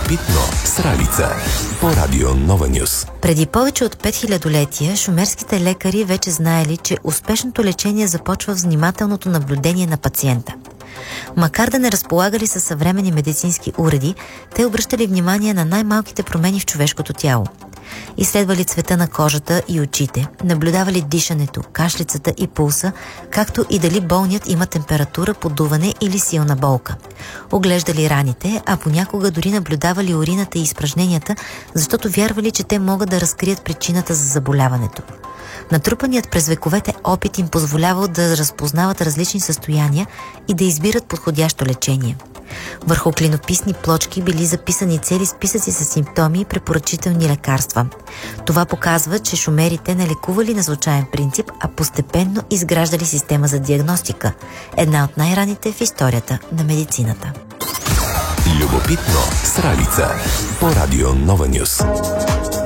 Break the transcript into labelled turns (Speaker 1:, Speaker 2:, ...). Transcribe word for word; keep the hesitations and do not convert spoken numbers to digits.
Speaker 1: Любопитно с Ралица по радио Нова Нюс.
Speaker 2: Преди повече от пет хилядолетия шумерските лекари вече знаели, че успешното лечение започва в внимателното наблюдение на пациента. Макар да не разполагали със съвременни медицински уреди, те обръщали внимание на най-малките промени в човешкото тяло. Изследвали цвета на кожата и очите, наблюдавали дишането, кашлицата и пулса, както и дали болният има температура, подуване или силна болка. Оглеждали раните, а понякога дори наблюдавали урината и изпражненията, защото вярвали, че те могат да разкрият причината за заболяването. Натрупаният през вековете опит им позволявал да разпознават различни състояния и да избират подходящо лечение. Върху клинописни плочки били записани цели списъци с симптоми и препоръчителни лекарства. Това показва, че шумерите не лекували на случайен принцип, а постепенно изграждали система за диагностика. Една от най-раните в историята на медицината.
Speaker 1: Любопитно с Ралица по радио Нова Нюс.